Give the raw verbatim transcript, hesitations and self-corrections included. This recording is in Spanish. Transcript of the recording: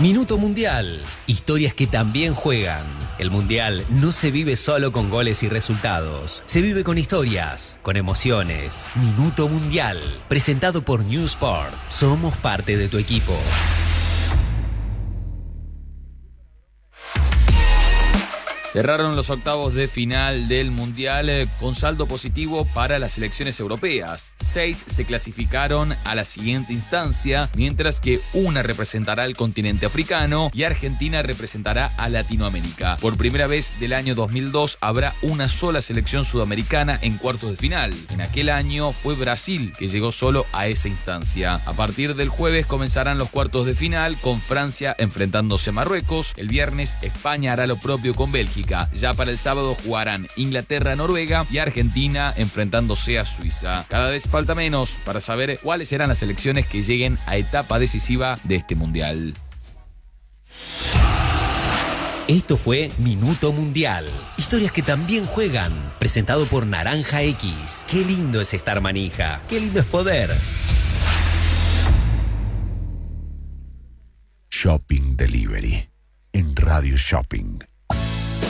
Minuto Mundial. Historias que también juegan. El Mundial no se vive solo con goles y resultados. Se vive con historias, con emociones. Minuto Mundial. Presentado por New Sport. Somos parte de tu equipo. Cerraron los octavos de final del Mundial eh, con saldo positivo para las selecciones europeas. Seis se clasificaron a la siguiente instancia, mientras que una representará al continente africano y Argentina representará a Latinoamérica. Por primera vez del año dos mil dos habrá una sola selección sudamericana en cuartos de final. En aquel año fue Brasil que llegó solo a esa instancia. A partir del jueves comenzarán los cuartos de final con Francia enfrentándose a Marruecos. El viernes España hará lo propio con Bélgica. Ya para el sábado jugarán Inglaterra-Noruega y Argentina enfrentándose a Suiza. Cada vez falta menos para saber cuáles serán las selecciones que lleguen a etapa decisiva de este Mundial. Esto fue Minuto Mundial. Historias que también juegan. Presentado por Naranja X. Qué lindo es estar manija. Qué lindo es poder. Shopping Delivery en Radio Shopping.